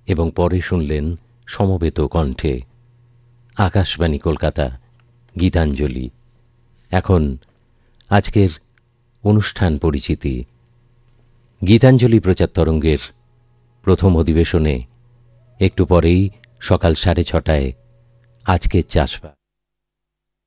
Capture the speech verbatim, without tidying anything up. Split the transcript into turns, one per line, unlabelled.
এবং পরে শুনলেন সমবেত কণ্ঠে আকাশবাণী কলকাতা গীতাঞ্জলি। এখন আজকের অনুষ্ঠান পরিচিতি। গীতাঞ্জলি প্রচার তরঙ্গের প্রথম অধিবেশনে একটু পরেই সকাল সাড়ে ছটায় আজকের চাষবাস।